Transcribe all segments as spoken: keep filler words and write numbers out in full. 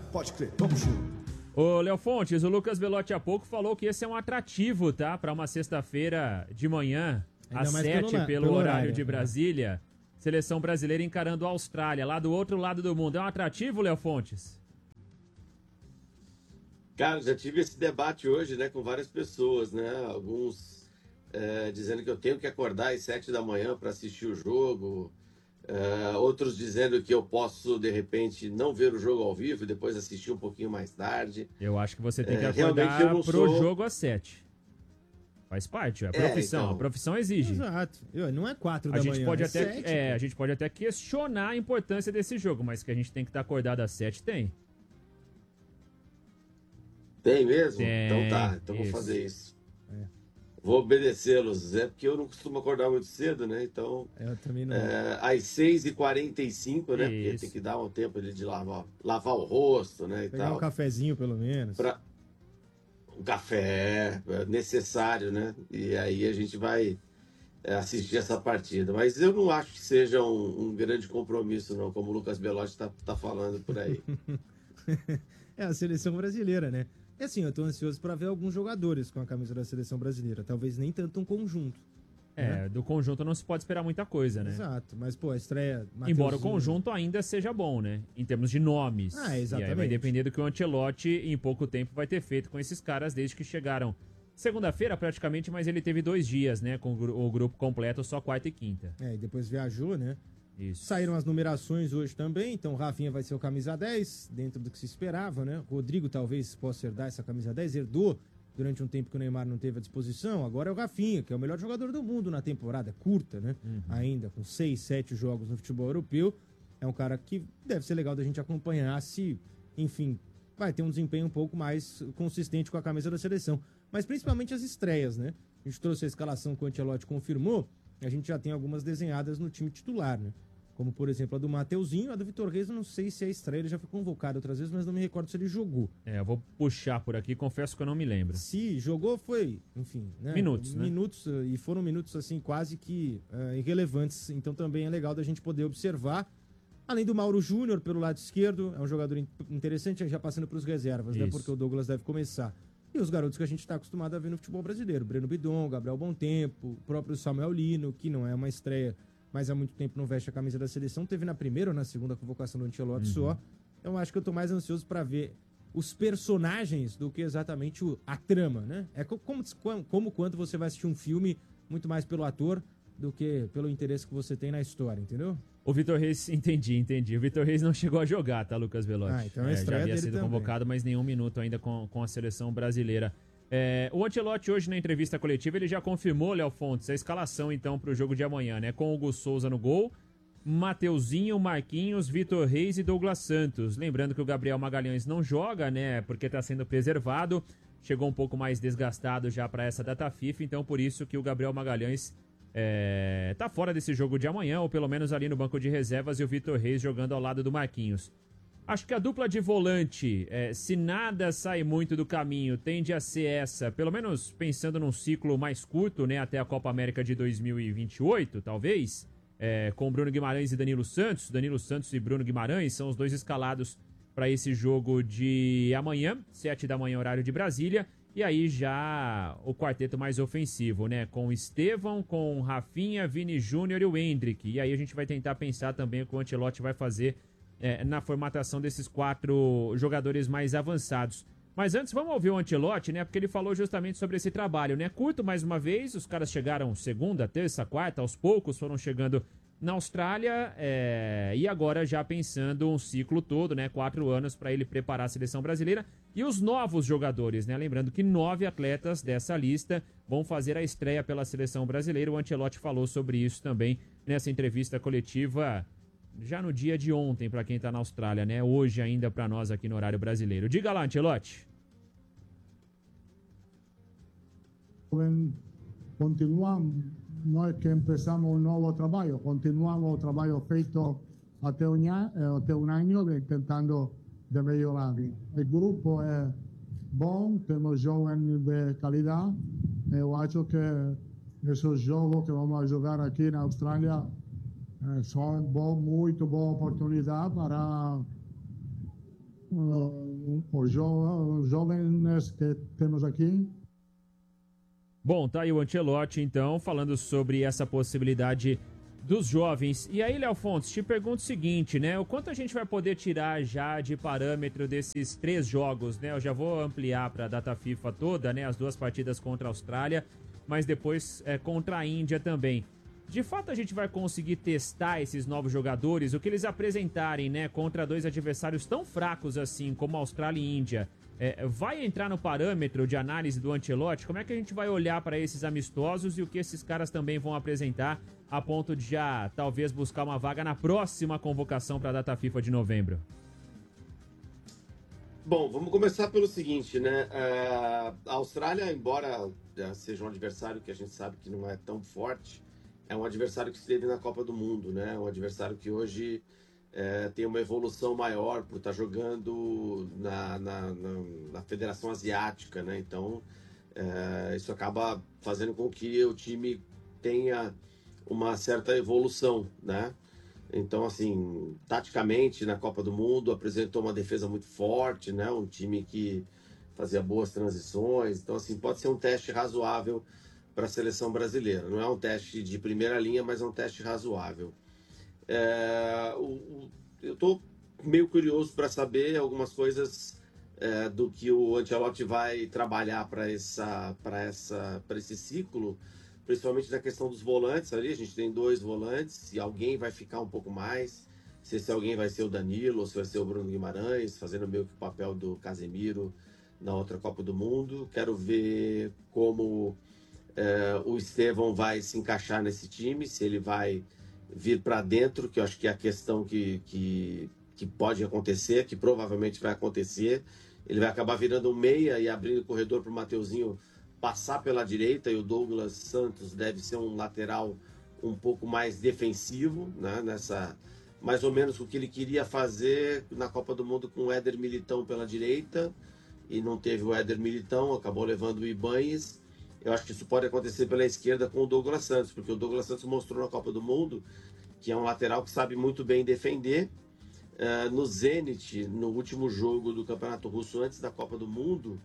Pode crer, vamos junto. Ô, Léo Fontes, o Lucas Belotti há pouco falou que esse é um atrativo, tá? Para uma sexta-feira de manhã, Ainda às mais sete, pelo, pelo, pelo horário, horário de Brasília. É. Seleção brasileira encarando a Austrália, lá do outro lado do mundo. É um atrativo, Léo Fontes? Cara, já tive esse debate hoje, né, com várias pessoas, né? Alguns é, dizendo que eu tenho que acordar às sete da manhã para assistir o jogo. É, outros dizendo que eu posso, de repente, não ver o jogo ao vivo e depois assistir um pouquinho mais tarde. Eu acho que você tem que É, acordar realmente eu não pro sou- jogo às sete. Faz parte, é a É, profissão. então. A profissão exige. Exato. Eu, não é quatro A da gente, manhã, pode é até, sete, é, pô. a gente pode até questionar a importância desse jogo, mas que a gente tem que estar acordado às sete, tem. Tem mesmo? Tem, Então tá, então isso. vou fazer isso. É. Vou obedecê-los, é porque eu não costumo acordar muito cedo, né? Então, Eu também não. é, às seis e quarenta e cinco, né? Porque Isso. tem que dar um tempo ali de lavar, lavar o rosto, né? E Pegar tal. um cafezinho, pelo menos. Pra... Um café é necessário, né? E aí a gente vai é, assistir essa partida. Mas eu não acho que seja um, um grande compromisso, não, como o Lucas Belotti tá, tá falando por aí. É a seleção brasileira, né? E assim, eu tô ansioso pra ver alguns jogadores com a camisa da seleção brasileira. Talvez nem tanto um conjunto. É, do conjunto não se pode esperar muita coisa, né? Exato. Mas, pô, a estreia... Embora o Mateuzinho- conjunto ainda seja bom, né? Em termos de nomes. Ah, E aí exatamente. vai depender do que o Ancelotti, em pouco tempo, vai ter feito com esses caras desde que chegaram. Segunda-feira, praticamente, mas ele teve dois dias, né? Com o gru- o grupo completo, só quarta e quinta. É, e depois viajou, né? Isso. Saíram as numerações hoje também, então o Rafinha vai ser o camisa dez, dentro do que se esperava, né? Rodrigo talvez possa herdar essa camisa dez, herdou durante um tempo que o Neymar não teve à disposição. Agora é o Rafinha, que é o melhor jogador do mundo na temporada curta, né? Uhum. Ainda com seis, sete jogos no futebol europeu. É um cara que deve ser legal da gente acompanhar se, enfim, vai ter um desempenho um pouco mais consistente com a camisa da seleção. Mas principalmente as estreias, né? A gente trouxe a escalação que o Ancelotti confirmou, a gente já tem algumas desenhadas no time titular, né? Como, por exemplo, a do Mateuzinho, a do Vitor Reis, eu não sei se é estreia, ele já foi convocado outras vezes, mas não me recordo se ele jogou. É, eu vou puxar por aqui, confesso que eu não me lembro. Se jogou, foi, enfim, né? Minutos, né? Minutos, eh, e foram minutos, assim, quase que eh, irrelevantes. Então também é legal da gente poder observar. Além do Mauro Júnior, pelo lado esquerdo, é um jogador in- interessante, já passando para os reservas, né? Isso. Porque o Douglas deve começar. E os garotos que a gente está acostumado a ver no futebol brasileiro. Breno Bidon, Gabriel Bontempo, o próprio Samuel Lino, que não é uma estreia, mas há muito tempo não veste a camisa da seleção. Teve na primeira ou na segunda convocação do Ancelotti Uhum. só. Então acho que eu tô mais ansioso para ver os personagens do que exatamente o- a trama, né? É co- como, como quando você vai assistir um filme muito mais pelo ator do que pelo interesse que você tem na história, entendeu? O Vitor Reis, entendi, entendi. O Vitor Reis não chegou a jogar, tá, Lucas Velotti? Ah, então a é, já estreia havia dele sido também. convocado, mas nenhum minuto ainda com, com a seleção brasileira. É, o Ancelotti hoje na entrevista coletiva, ele já confirmou, Léo Fontes, a escalação então pro jogo de amanhã, né? Com o Hugo Souza no gol, Mateuzinho, Marquinhos, Vitor Reis e Douglas Santos. Lembrando que o Gabriel Magalhães não joga, né? Porque tá sendo preservado, chegou um pouco mais desgastado já para essa data FIFA, então por isso que o Gabriel Magalhães é, tá fora desse jogo de amanhã, ou pelo menos ali no banco de reservas, e o Vitor Reis jogando ao lado do Marquinhos. Acho que a dupla de volante, é, se nada sai muito do caminho, tende a ser essa, pelo menos pensando num ciclo mais curto, né, até a Copa América de dois mil e vinte e oito, talvez, é, com Bruno Guimarães e Danilo Santos. Danilo Santos e Bruno Guimarães são os dois escalados para esse jogo de amanhã, sete da manhã, horário de Brasília. E aí já o quarteto mais ofensivo, né? Com Estevão, com Rafinha, Vini Júnior e o Endrick. E aí a gente vai tentar pensar também o que o Ancelotti vai fazer é, na formatação desses quatro jogadores mais avançados. Mas antes, vamos ouvir o Ancelotti, né? Porque ele falou justamente sobre esse trabalho, né? Curto, mais uma vez, os caras chegaram segunda, terça, quarta, aos poucos foram chegando na Austrália, é, e agora já pensando um ciclo todo, né? Quatro anos para ele preparar a seleção brasileira. E os novos jogadores, né? Lembrando que nove atletas dessa lista vão fazer a estreia pela seleção brasileira. O Ancelotti falou sobre isso também nessa entrevista coletiva já no dia de ontem, para quem tá na Austrália, né? Hoje ainda para nós aqui no horário brasileiro. Diga lá, Ancelotti. Continuamos, no es que empezamos un nuevo trabajo, continuamos el trabajo feito hasta un, hasta un año de, intentando de mejorar. El grupo es bom, tenemos jóvenes de calidad. Eu acho que esos juegos que vamos a jugar aquí en Australia eh, son bo, muy buena oportunidad para uh, os jo jovens que temos aqui. Bom, tá aí o Ancelotti, então, falando sobre essa possibilidade dos jovens. E aí, Léo Fontes, te pergunto o seguinte, né? O quanto a gente vai poder tirar já de parâmetro desses três jogos, né? Eu já vou ampliar para a data FIFA toda, né? As duas partidas contra a Austrália, mas depois é, contra a Índia também. De fato, a gente vai conseguir testar esses novos jogadores, o que eles apresentarem, né? Contra dois adversários tão fracos assim, como a Austrália e Índia. É, vai entrar no parâmetro de análise do Ancelotti? Como é que a gente vai olhar para esses amistosos e o que esses caras também vão apresentar a ponto de já talvez buscar uma vaga na próxima convocação para a data FIFA de novembro? Bom, vamos começar pelo seguinte, né? A Austrália, embora seja um adversário que a gente sabe que não é tão forte, é um adversário que esteve na Copa do Mundo, né? Um adversário que hoje é, tem uma evolução maior por estar jogando na, na, na, na Federação Asiática, né? Então, é, isso acaba fazendo com que o time tenha uma certa evolução, né? Então, assim, taticamente, na Copa do Mundo, apresentou uma defesa muito forte, né? Um time que fazia boas transições. Então, assim, pode ser um teste razoável para a seleção brasileira. Não é um teste de primeira linha, mas é um teste razoável. É, o, o, eu estou meio curioso para saber algumas coisas é, do que o Ancelotti vai trabalhar para essa, para essa, para esse ciclo, principalmente na questão dos volantes ali. A gente tem dois volantes, se alguém vai ficar um pouco mais, se esse alguém vai ser o Danilo ou se vai ser o Bruno Guimarães, fazendo meio que o papel do Casemiro na outra Copa do Mundo. Quero ver como é, o Estevão vai se encaixar nesse time, se ele vai vir para dentro, que eu acho que é a questão que, que, que pode acontecer, que provavelmente vai acontecer. Ele vai acabar virando um meia e abrindo o corredor para o Mateuzinho passar pela direita, e o Douglas Santos deve ser um lateral um pouco mais defensivo, né? Nessa, mais ou menos o que ele queria fazer na Copa do Mundo com o Éder Militão pela direita, e não teve o Éder Militão, acabou levando o Ibañez. Eu acho que isso pode acontecer pela esquerda com o Douglas Santos, porque o Douglas Santos mostrou na Copa do Mundo que é um lateral que sabe muito bem defender. Uh, no Zenit, no último jogo do Campeonato Russo antes da Copa do Mundo,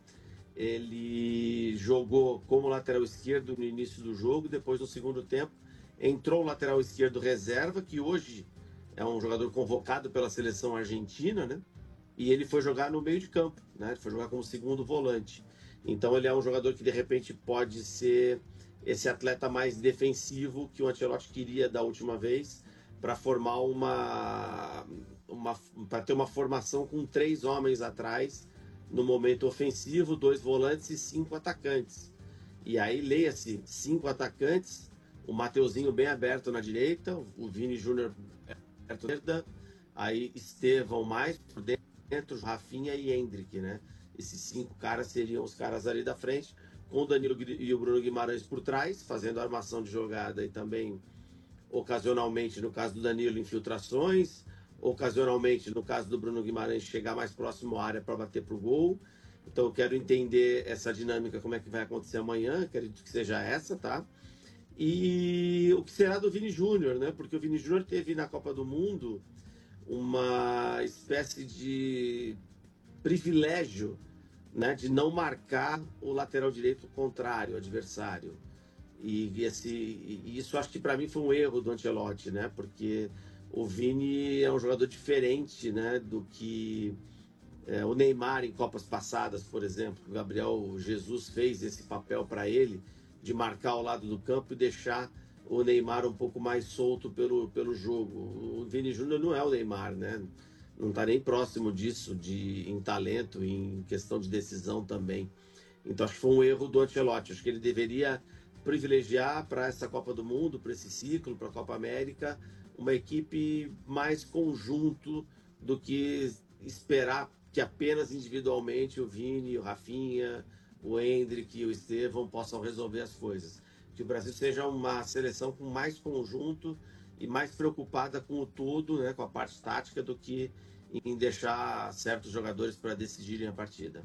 ele jogou como lateral esquerdo no início do jogo, depois no segundo tempo entrou o lateral esquerdo reserva, que hoje é um jogador convocado pela seleção argentina, né? E ele foi jogar no meio de campo, né? Ele foi jogar como segundo volante. Então ele é um jogador que de repente pode ser esse atleta mais defensivo que o Ancelotti queria da última vez, para formar uma, uma para ter uma formação com três homens atrás no momento ofensivo, dois volantes e cinco atacantes. E aí leia-se cinco atacantes, o Mateuzinho bem aberto na direita, o Vini Júnior aberto na esquerda, aí Estevão mais por dentro, Rafinha e Hendrick, né? Esses cinco caras seriam os caras ali da frente, com o Danilo e o Bruno Guimarães por trás, fazendo armação de jogada e também, ocasionalmente, no caso do Danilo, infiltrações, ocasionalmente, no caso do Bruno Guimarães, chegar mais próximo à área para bater para o gol. Então eu quero entender essa dinâmica, como é que vai acontecer amanhã, acredito que seja essa, tá? E o que será do Vini Júnior, né? Porque o Vini Júnior teve na Copa do Mundo uma espécie de privilégio, né, de não marcar o lateral direito contrário, o adversário. E, esse, e isso acho que para mim foi um erro do Ancelotti, né? Porque o Vini é um jogador diferente, né, do que é, o Neymar em Copas passadas, por exemplo. O Gabriel Jesus fez esse papel para ele, de marcar ao lado do campo e deixar o Neymar um pouco mais solto pelo, pelo jogo. O Vini Júnior não é o Neymar, né? Não está nem próximo disso de, em talento, em questão de decisão também. Então acho que foi um erro do Ancelotti. Acho que ele deveria privilegiar para essa Copa do Mundo, para esse ciclo, para a Copa América, uma equipe mais conjunto do que esperar que apenas individualmente o Vini, o Rafinha, o Hendrick e o Estevão possam resolver as coisas. Que o Brasil seja uma seleção com mais conjunto e mais preocupada com o todo, né, com a parte tática, do que em deixar certos jogadores para decidirem a partida.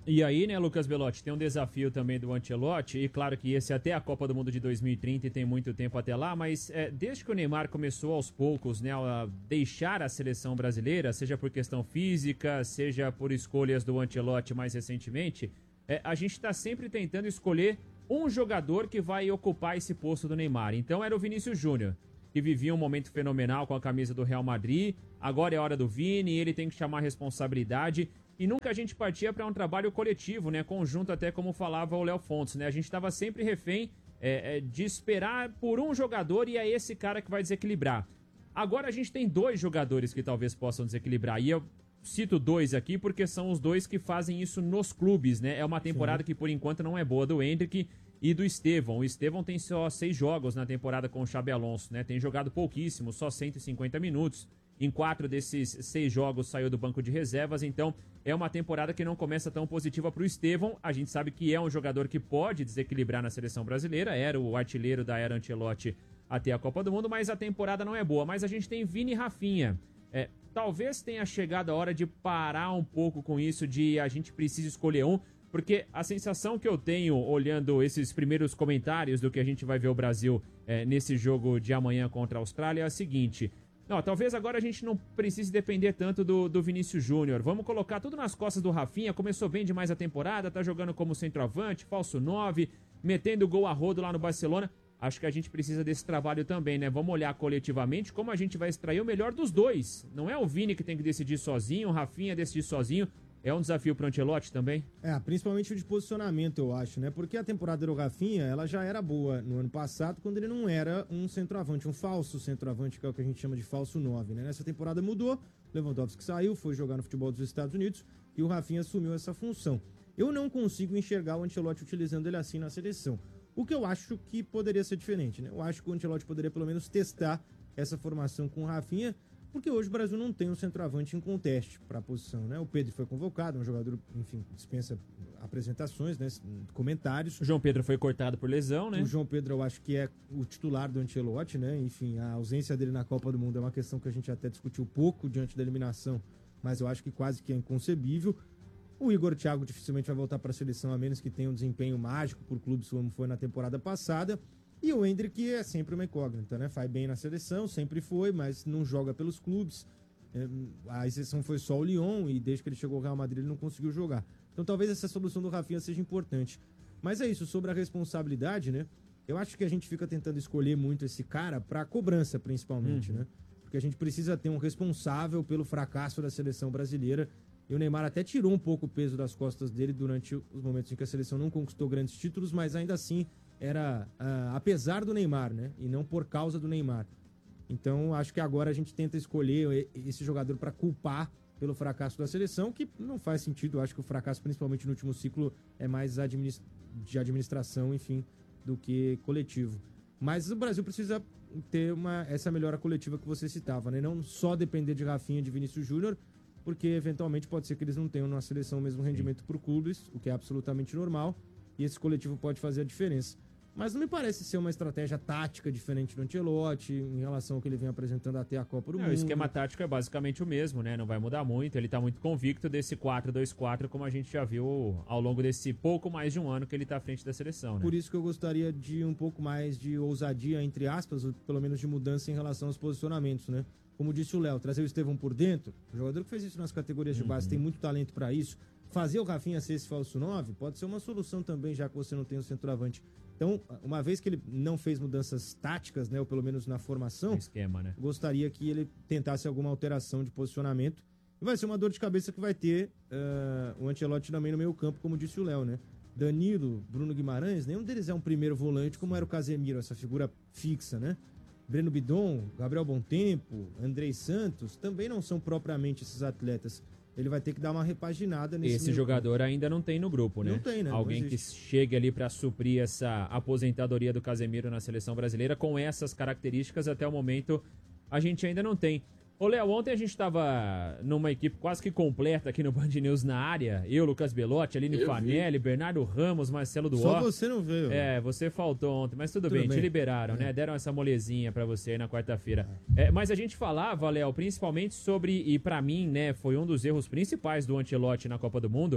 E aí, né, Lucas Belotti, tem um desafio também do Ancelotti, e claro que esse até a Copa do Mundo de dois mil e trinta e tem muito tempo até lá, mas é, desde que o Neymar começou aos poucos, né, a deixar a seleção brasileira, seja por questão física, seja por escolhas do Ancelotti mais recentemente, é, a gente está sempre tentando escolher um jogador que vai ocupar esse posto do Neymar. Então era o Vinícius Júnior, que vivia um momento fenomenal com a camisa do Real Madrid, agora é hora do Vini, ele tem que chamar a responsabilidade. E nunca a gente partia para um trabalho coletivo, né? Conjunto, até como falava o Léo Fontes, né? A gente estava sempre refém é, é, de esperar por um jogador e é esse cara que vai desequilibrar. Agora a gente tem dois jogadores que talvez possam desequilibrar. E eu cito dois aqui porque são os dois que fazem isso nos clubes, né? É uma temporada Sim. que por enquanto não é boa do Endrick e do Estevão. O Estevão tem só seis jogos na temporada com o Xabi Alonso, né? Tem jogado pouquíssimo, só cento e cinquenta minutos. Em quatro desses seis jogos saiu do banco de reservas, então é uma temporada que não começa tão positiva para o Estevão. A gente sabe que é um jogador que pode desequilibrar na seleção brasileira, era o artilheiro da era Ancelotti até a Copa do Mundo, mas a temporada não é boa. Mas a gente tem Vini e Rafinha. É, talvez tenha chegado a hora de parar um pouco com isso, de a gente precisa escolher um, porque a sensação que eu tenho olhando esses primeiros comentários do que a gente vai ver o Brasil é, nesse jogo de amanhã contra a Austrália é a seguinte... Não, talvez agora a gente não precise depender tanto do, do Vinícius Júnior. Vamos colocar tudo nas costas do Rafinha. Começou bem demais a temporada, tá jogando como centroavante, falso nove, metendo gol a rodo lá no Barcelona. Acho que a gente precisa desse trabalho também, né? Vamos olhar coletivamente como a gente vai extrair o melhor dos dois. Não é o Vini que tem que decidir sozinho, o Rafinha decidir sozinho. É um desafio pro Ancelotti também? É, principalmente o de posicionamento, eu acho, né? Porque a temporada do Rafinha, ela já era boa no ano passado, quando ele não era um centroavante, um falso centroavante, que é o que a gente chama de falso nove, né? Nessa temporada mudou, Lewandowski saiu, foi jogar no futebol dos Estados Unidos e o Rafinha assumiu essa função. Eu não consigo enxergar o Ancelotti utilizando ele assim na seleção. O que eu acho que poderia ser diferente, né? Eu acho que o Ancelotti poderia pelo menos testar essa formação com o Rafinha, porque hoje o Brasil não tem um centroavante em conteste para a posição, né? O Pedro foi convocado, um jogador, enfim, dispensa apresentações, né? Comentários. O João Pedro foi cortado por lesão, né? O João Pedro eu acho que é o titular do Ancelotti, né? Enfim, a ausência dele na Copa do Mundo é uma questão que a gente até discutiu pouco diante da eliminação, mas eu acho que quase que é inconcebível. O Igor Thiago dificilmente vai voltar para a seleção, a menos que tenha um desempenho mágico por clubes como foi na temporada passada. E o Endrick é sempre uma incógnita, né? Faz bem na seleção, sempre foi, mas não joga pelos clubes. É, a exceção foi só o Lyon e desde que ele chegou ao Real Madrid ele não conseguiu jogar. Então talvez essa solução do Rafinha seja importante. Mas é isso, sobre a responsabilidade, né? Eu acho que a gente fica tentando escolher muito esse cara para cobrança, principalmente, uhum. né? Porque a gente precisa ter um responsável pelo fracasso da seleção brasileira. E o Neymar até tirou um pouco o peso das costas dele durante os momentos em que a seleção não conquistou grandes títulos, mas ainda assim era uh, apesar do Neymar, né? E não por causa do Neymar. Então, acho que agora a gente tenta escolher esse jogador para culpar pelo fracasso da seleção, que não faz sentido. Eu acho que o fracasso, principalmente no último ciclo, é mais administ... de administração, enfim, do que coletivo. Mas o Brasil precisa ter uma, essa melhora coletiva que você citava, né? Não só depender de Rafinha e de Vinícius Júnior, porque eventualmente pode ser que eles não tenham na seleção o mesmo rendimento por clubes, o que é absolutamente normal, e esse coletivo pode fazer a diferença. Mas não me parece ser uma estratégia tática diferente do Ancelotti em relação ao que ele vem apresentando até a Copa do não, Mundo. O esquema tático é basicamente o mesmo, né? Não vai mudar muito. Ele tá muito convicto desse quatro dois quatro, como a gente já viu ao longo desse pouco mais de um ano que ele tá à frente da seleção, né? Por isso que eu gostaria de um pouco mais de ousadia, entre aspas, ou pelo menos de mudança em relação aos posicionamentos, né? Como disse o Léo, trazer o Estevão por dentro, o jogador que fez isso nas categorias de base, uhum. tem muito talento para isso. Fazer o Rafinha ser esse falso nove pode ser uma solução também, já que você não tem o centroavante. Então, uma vez que ele não fez mudanças táticas, né, ou pelo menos na formação, esquema, né? Gostaria que ele tentasse alguma alteração de posicionamento. E vai ser uma dor de cabeça que vai ter uh, o Ancelotti também no meio campo, como disse o Léo, né? Danilo, Bruno Guimarães, nenhum deles é um primeiro volante, como era o Casemiro, essa figura fixa, né? Breno Bidon, Gabriel Bontempo, Andrei Santos, também não são propriamente esses atletas. Ele vai ter que dar uma repaginada nesse Esse jogador campo. Ainda não tem no grupo, né? Não tem, né? Alguém que chegue ali para suprir essa aposentadoria do Casemiro na seleção brasileira com essas características, até o momento a gente ainda não tem. Ô, Léo, ontem a gente estava numa equipe quase que completa aqui no Band News na área. Eu, Lucas Belotti, Aline Eu Fanelli, vi. Bernardo Ramos, Marcelo Duó. Só você não veio. É, você faltou ontem, mas tudo, tudo bem, bem, te liberaram, é. né? Deram essa molezinha pra você aí na quarta-feira. É. É, mas a gente falava, Léo, principalmente sobre, e pra mim, né, foi um dos erros principais do Ancelotti na Copa do Mundo,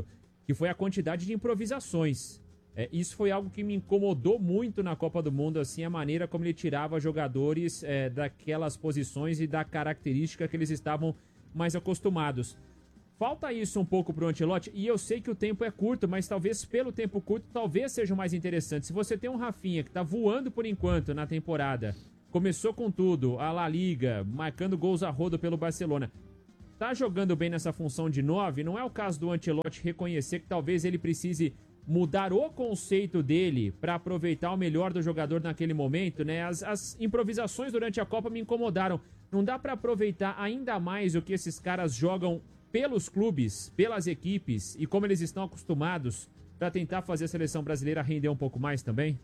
que foi a quantidade de improvisações. É, isso foi algo que me incomodou muito na Copa do Mundo, assim, a maneira como ele tirava jogadores é, daquelas posições e da característica que eles estavam mais acostumados. Falta isso um pouco pro Ancelotti, e eu sei que o tempo é curto, mas talvez pelo tempo curto, talvez seja o mais interessante. Se você tem um Rafinha que tá voando por enquanto na temporada, começou com tudo, a La Liga, marcando gols a rodo pelo Barcelona, tá jogando bem nessa função de nove, não é o caso do Ancelotti reconhecer que talvez ele precise mudar o conceito dele para aproveitar o melhor do jogador naquele momento, né? As, as improvisações durante a Copa me incomodaram. Não dá para aproveitar ainda mais o que esses caras jogam pelos clubes, pelas equipes e como eles estão acostumados para tentar fazer a seleção brasileira render um pouco mais também?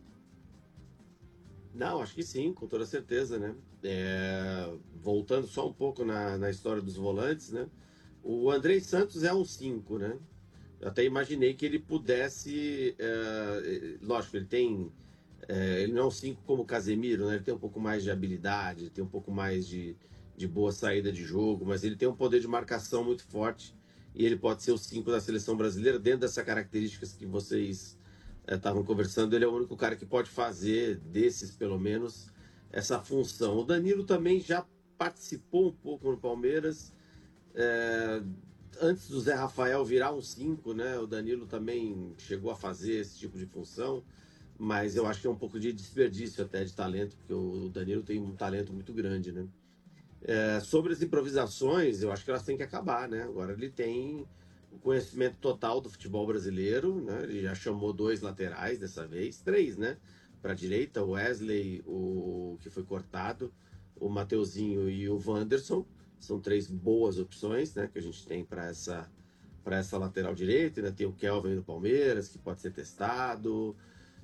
Não, acho que sim, com toda certeza, né? É, voltando só um pouco na, na história dos volantes, né? O Andrei Santos é um cinco, né? Eu até imaginei que ele pudesse, é, lógico, ele tem, é, ele não é um cinco como o Casemiro, né? Ele tem um pouco mais de habilidade, ele tem um pouco mais de, de boa saída de jogo, mas ele tem um poder de marcação muito forte e ele pode ser o cinco da seleção brasileira dentro dessas características que vocês estavam é, conversando. Ele é o único cara que pode fazer, desses pelo menos, essa função. O Danilo também já participou um pouco no Palmeiras, é, antes do Zé Rafael virar um cinco, né? O Danilo também chegou a fazer esse tipo de função, mas eu acho que é um pouco de desperdício até de talento, porque o Danilo tem um talento muito grande, né? É, sobre as improvisações, eu acho que elas têm que acabar, né? Agora ele tem o conhecimento total do futebol brasileiro, né? Ele já chamou dois laterais dessa vez, três, né? Para a direita, o Wesley, o que foi cortado, o Mateuzinho e o Wanderson. São três boas opções, né, que a gente tem para essa, para essa lateral direita. Ainda tem o Kelvin do Palmeiras, que pode ser testado.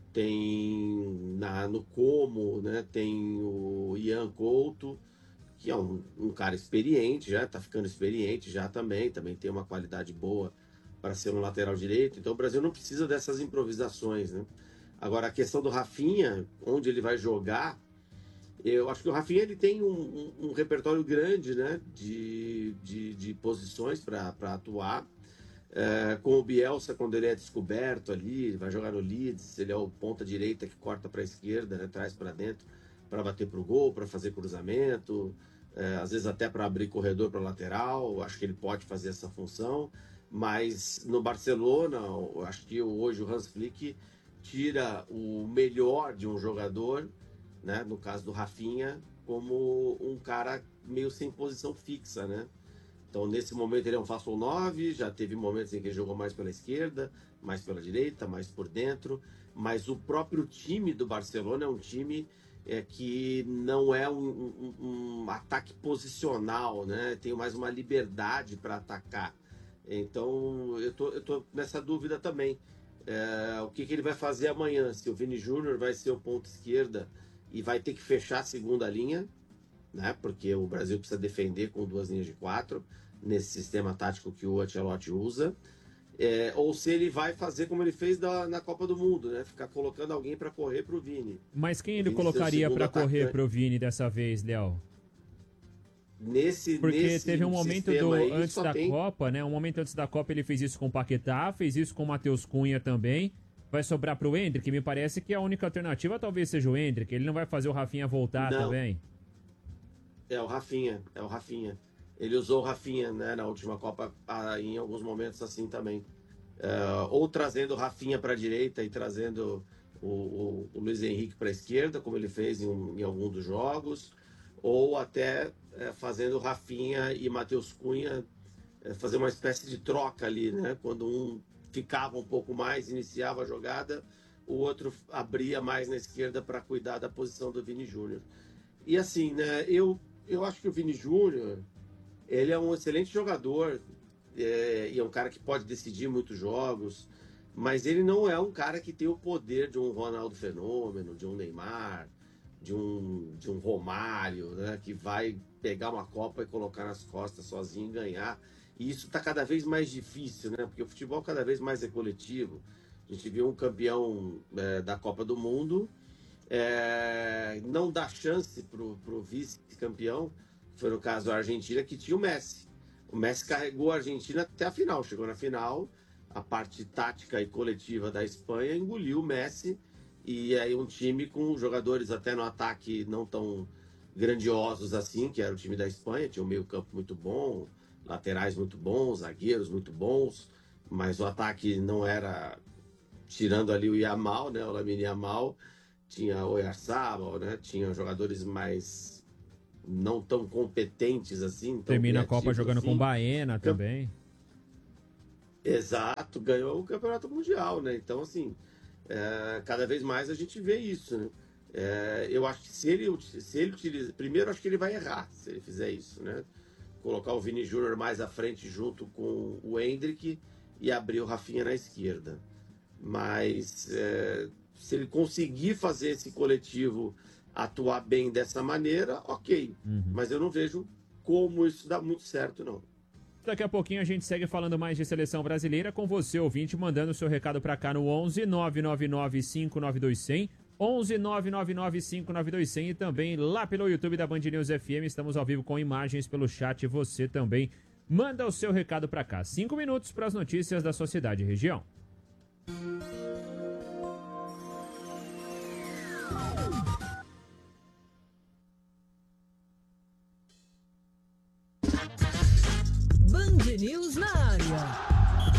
Tem na, no Como, né, tem o Ian Couto, que é um, um cara experiente, já está ficando experiente já também. Também tem uma qualidade boa para ser um lateral direito. Então o Brasil não precisa dessas improvisações, né? Agora, a questão do Rafinha, onde ele vai jogar, eu acho que o Rafinha ele tem um, um, um repertório grande, né, de, de, de posições para atuar. É, com o Bielsa, quando ele é descoberto ali, ele vai jogar no Leeds, ele é o ponta direita que corta para a esquerda, né, traz para dentro para bater para o gol, para fazer cruzamento, é, às vezes até para abrir corredor para lateral. Acho que ele pode fazer essa função, mas no Barcelona, eu acho que hoje o Hans Flick tira o melhor de um jogador, né, no caso do Rafinha, como um cara meio sem posição fixa, né? Então, nesse momento, ele é um falso nove, já teve momentos em que ele jogou mais pela esquerda, mais pela direita, mais por dentro, mas o próprio time do Barcelona é um time é, que não é um, um, um ataque posicional, né? Tem mais uma liberdade para atacar. Então, eu tô, eu tô nessa dúvida também. É, o que, que ele vai fazer amanhã? Se o Vini Júnior vai ser o ponto esquerda e vai ter que fechar a segunda linha, né? Porque o Brasil precisa defender com duas linhas de quatro nesse sistema tático que o Ancelotti usa, é, ou se ele vai fazer como ele fez da, na Copa do Mundo, né? Ficar colocando alguém para correr pro Vini. Mas quem ele colocaria para correr pro Vini dessa vez, Léo? Nesse, Porque nesse teve um momento do, aí, antes da tem... Copa, né? Um momento antes da Copa ele fez isso com o Paquetá, fez isso com o Matheus Cunha também. Vai sobrar pro Endrick? Me parece que a única alternativa talvez seja o Endrick. Ele não vai fazer o Rafinha voltar não. também? É o Rafinha, é o Rafinha. Ele usou o Rafinha, né, na última Copa, ah, em alguns momentos assim também. Uh, ou trazendo o Rafinha para a direita e trazendo o, o, o Luiz Henrique para a esquerda, como ele fez em, em algum dos jogos, ou até é, fazendo o Rafinha e Matheus Cunha é, fazer uma espécie de troca ali, né? Quando um ficava um pouco mais, iniciava a jogada, o outro abria mais na esquerda para cuidar da posição do Vini Júnior. E assim, né, eu, eu acho que o Vini Júnior, ele é um excelente jogador, é, e é um cara que pode decidir muitos jogos, mas ele não é um cara que tem o poder de um Ronaldo Fenômeno, de um Neymar, de um, de um Romário, né, que vai pegar uma Copa e colocar nas costas sozinho e ganhar. E isso está cada vez mais difícil, né? Porque o futebol cada vez mais é coletivo. A gente viu um campeão é, da Copa do Mundo é, não dá chance para o vice-campeão, que foi no caso da Argentina, que tinha o Messi. O Messi carregou a Argentina até a final, chegou na final a parte tática e coletiva da Espanha engoliu o Messi, e aí um time com jogadores até no ataque não tão grandiosos assim, que era o time da Espanha, tinha um meio campo muito bom, laterais muito bons, zagueiros muito bons, mas o ataque não era, tirando ali o Yamal, né, o Lamine Yamal, tinha o Oyarzabal, né, tinha jogadores mais não tão competentes assim. Tão Termina a Copa jogando assim. com Baena também. Exato, ganhou o Campeonato Mundial, né? Então, assim, é, cada vez mais a gente vê isso, né? É, eu acho que se ele, se ele utiliza... Primeiro, acho que ele vai errar se ele fizer isso, né? Colocar o Vini Júnior mais à frente junto com o Endrick e abrir o Rafinha na esquerda. Mas é, se ele conseguir fazer esse coletivo atuar bem dessa maneira, ok. Uhum. Mas eu não vejo como isso dá muito certo, não. Daqui a pouquinho a gente segue falando mais de seleção brasileira com você, ouvinte, mandando o seu recado para cá no onze nove nove nove cinco nove dois zero zero, onze nove nove nove cinco nove dois zero zero, e também lá pelo YouTube da Band News F M, estamos ao vivo com imagens pelo chat, você também manda o seu recado para cá. Cinco minutos para as notícias da sua cidade e região. Band News na área.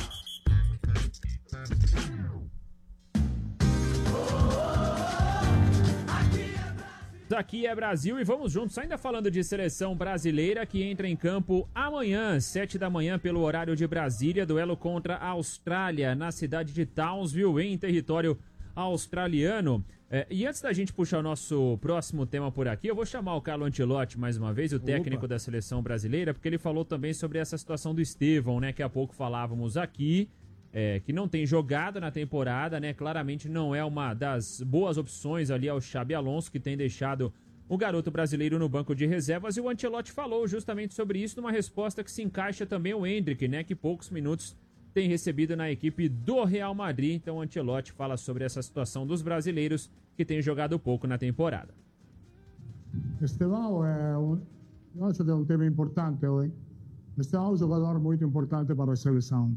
Aqui é Brasil e vamos juntos, ainda falando de seleção brasileira que entra em campo amanhã, sete da manhã, pelo horário de Brasília, duelo contra a Austrália, na cidade de Townsville, em território australiano. É, e antes da gente puxar o nosso próximo tema por aqui, eu vou chamar o Carlo Ancelotti mais uma vez, o técnico Opa. da seleção brasileira, porque ele falou também sobre essa situação do Estevão, né, que há pouco falávamos aqui, é, que não tem jogado na temporada, né, claramente não é uma das boas opções ali ao Xabi Alonso, que tem deixado o garoto brasileiro no banco de reservas, e o Ancelotti falou justamente sobre isso numa resposta que se encaixa também o Endrick, né, que poucos minutos tem recebido na equipe do Real Madrid. Então o Ancelotti fala sobre essa situação dos brasileiros que têm jogado pouco na temporada. Estevão é um, eu acho que é um tema importante hoje. Estevão é um jogador muito importante para a seleção.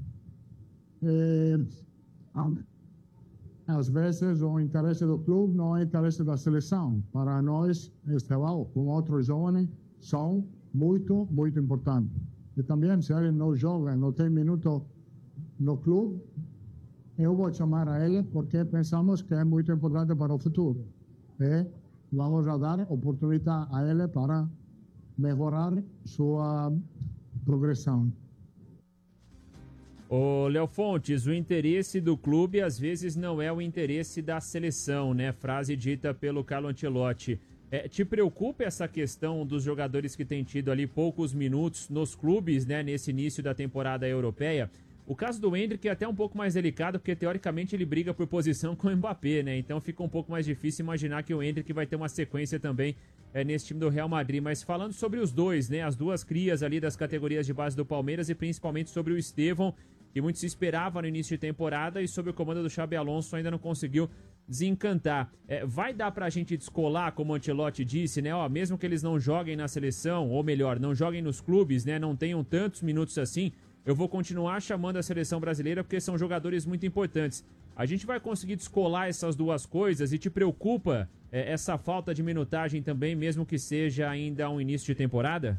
E, às vezes o interesse do clube não é o interesse da seleção. Para nós, Estevão, com outros jovens, são muito, muito importantes. E também, se ele não joga, não tem minuto no clube, eu vou chamar a ele porque pensamos que é muito importante para o futuro. E vamos a dar oportunidade a ele para melhorar sua progressão. Ô, Léo Fontes, o interesse do clube às vezes não é o interesse da seleção, né? Frase dita pelo Carlo Ancelotti. É, te preocupa essa questão dos jogadores que têm tido ali poucos minutos nos clubes, né, nesse início da temporada europeia? O caso do Endrick é até um pouco mais delicado, porque teoricamente ele briga por posição com o Mbappé, né? Então fica um pouco mais difícil imaginar que o Endrick vai ter uma sequência também é, nesse time do Real Madrid. Mas falando sobre os dois, né, as duas crias ali das categorias de base do Palmeiras e principalmente sobre o Estevão, que muito se esperava no início de temporada e sob o comando do Xabi Alonso ainda não conseguiu desencantar. É, vai dar pra gente descolar, como o Ancelotti disse, né? Ó, mesmo que eles não joguem na seleção, ou melhor, não joguem nos clubes, né? Não tenham tantos minutos assim, eu vou continuar chamando a seleção brasileira porque são jogadores muito importantes. A gente vai conseguir descolar essas duas coisas e te preocupa é, essa falta de minutagem também, mesmo que seja ainda um início de temporada?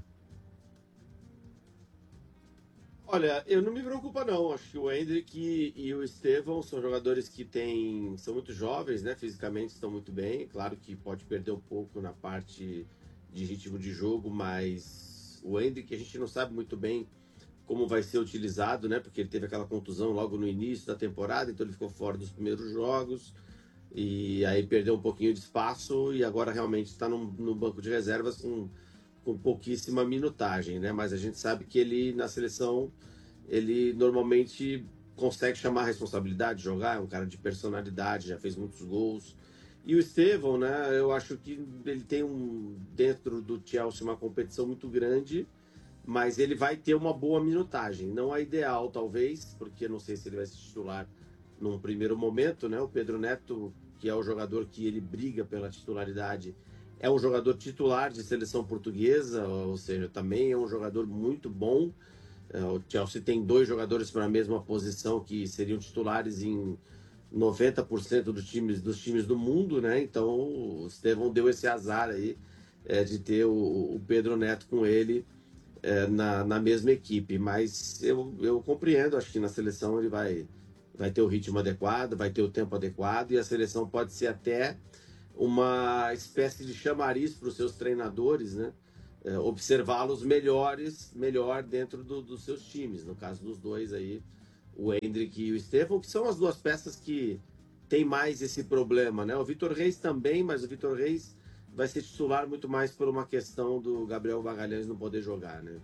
Olha, eu não me preocupo não, acho que o Endrick e o Estevão são jogadores que têm, são muito jovens, né, fisicamente estão muito bem, claro que pode perder um pouco na parte de ritmo de jogo, mas o Endrick a gente não sabe muito bem como vai ser utilizado, né, porque ele teve aquela contusão logo no início da temporada, então ele ficou fora dos primeiros jogos, e aí perdeu um pouquinho de espaço, e agora realmente está no, no banco de reservas com... com pouquíssima minutagem, né? Mas a gente sabe que ele, na seleção, ele normalmente consegue chamar a responsabilidade de jogar, é um cara de personalidade, já fez muitos gols. E o Estevão, né? Eu acho que ele tem um, dentro do Chelsea, uma competição muito grande, mas ele vai ter uma boa minutagem. Não é ideal, talvez, porque não sei se ele vai se titular num primeiro momento, né? O Pedro Neto, que é o jogador que ele briga pela titularidade, é um jogador titular de seleção portuguesa, ou seja, também é um jogador muito bom, É, o Chelsea tem dois jogadores para a mesma posição que seriam titulares em noventa por cento dos times, dos times do mundo, né? Então o Estevão deu esse azar aí é, de ter o, o Pedro Neto com ele é, na, na mesma equipe. Mas eu, eu compreendo, acho que na seleção ele vai, vai ter o ritmo adequado, vai ter o tempo adequado, e a seleção pode ser até uma espécie de chamariz para os seus treinadores, né? É, observá-los melhores, melhor dentro do, dos seus times. No caso dos dois aí, o Endrick e o Estevão, que são as duas peças que tem mais esse problema, né? O Vitor Reis também, mas o Vitor Reis vai ser titular muito mais por uma questão do Gabriel Magalhães não poder jogar, né?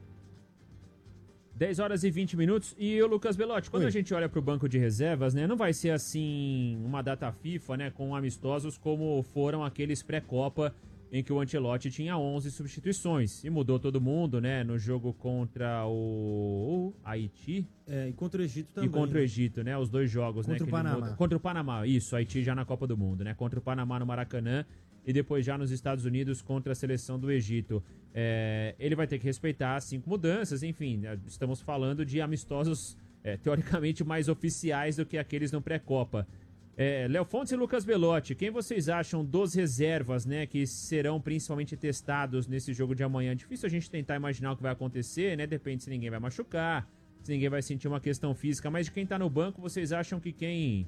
dez horas e vinte minutos. E o Lucas Belotti, quando Oi. a gente olha pro banco de reservas, né, não vai ser assim uma data FIFA, né, com amistosos como foram aqueles pré-copa em que o Ancelotti tinha onze substituições e mudou todo mundo, né, no jogo contra o, o Haiti É, e contra o Egito também. e contra o Egito, né, os dois jogos, Contra né, o que ele Panamá. muda- contra o Panamá, isso, Haiti já na Copa do Mundo, né, contra o Panamá no Maracanã e depois já nos Estados Unidos contra a seleção do Egito. É, ele vai ter que respeitar as cinco mudanças, enfim, né, estamos falando de amistosos é, teoricamente mais oficiais do que aqueles no pré-copa. É, Léo Fontes e Lucas Belotti, quem vocês acham dos reservas, né, que serão principalmente testados nesse jogo de amanhã? Difícil a gente tentar imaginar o que vai acontecer, né? Depende se ninguém vai machucar, se ninguém vai sentir uma questão física, mas de quem tá no banco, vocês acham que quem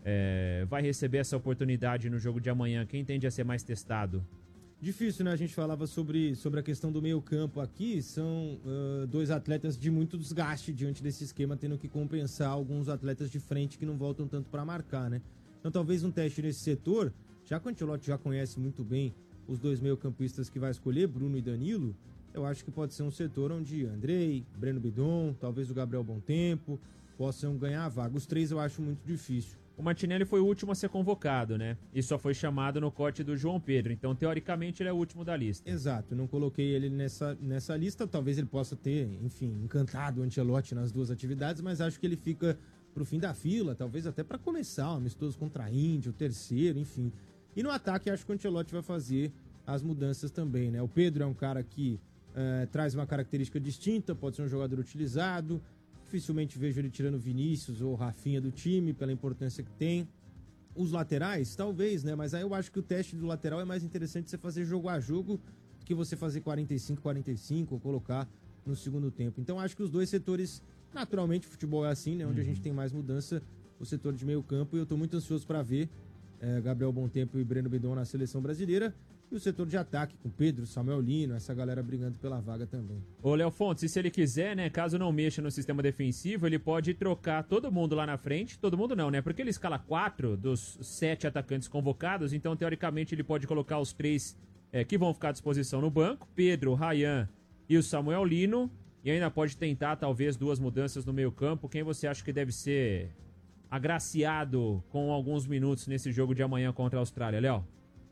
é, vai receber essa oportunidade no jogo de amanhã, quem tende a ser mais testado? Difícil, né? A gente falava sobre, sobre a questão do meio campo aqui. São uh, dois atletas de muito desgaste diante desse esquema, tendo que compensar alguns atletas de frente que não voltam tanto para marcar, né? Então talvez um teste nesse setor, já que o Ancelotti já conhece muito bem os dois meio-campistas que vai escolher, Bruno e Danilo, eu acho que pode ser um setor onde Andrei, Breno Bidon, talvez o Gabriel Bontempo possam ganhar a vaga. Os três eu acho muito difícil. O Martinelli foi o último a ser convocado, né? E só foi chamado no corte do João Pedro, então teoricamente ele é o último da lista. Exato, eu não coloquei ele nessa, nessa lista, talvez ele possa ter, enfim, encantado o Ancelotti nas duas atividades, mas acho que ele fica pro fim da fila, talvez até para começar, um amistoso contra a Índia, o terceiro, enfim. E no ataque acho que o Ancelotti vai fazer as mudanças também, né? O Pedro é um cara que uh, traz uma característica distinta, pode ser um jogador utilizado, dificilmente vejo ele tirando Vinícius ou Rafinha do time, pela importância que tem. Os laterais, talvez, né? Mas aí eu acho que o teste do lateral é mais interessante você fazer jogo a jogo do que você fazer quarenta e cinco, quarenta e cinco ou colocar no segundo tempo. Então acho que os dois setores, naturalmente, o futebol é assim, né? Onde a gente tem mais mudança, o setor de meio campo, e eu tô muito ansioso para ver é, Gabriel Bontempo e Breno Bidon na seleção brasileira. E o setor de ataque, com Pedro, Samuel Lino, essa galera brigando pela vaga também. Ô, Léo Fontes, e se ele quiser, né, caso não mexa no sistema defensivo, ele pode trocar todo mundo lá na frente. Todo mundo não, né? Porque ele escala quatro dos sete atacantes convocados, então, teoricamente, ele pode colocar os três é, que vão ficar à disposição no banco, Pedro, Ryan e o Samuel Lino, e ainda pode tentar, talvez, duas mudanças no meio campo. Quem você acha que deve ser agraciado com alguns minutos nesse jogo de amanhã contra a Austrália, Léo?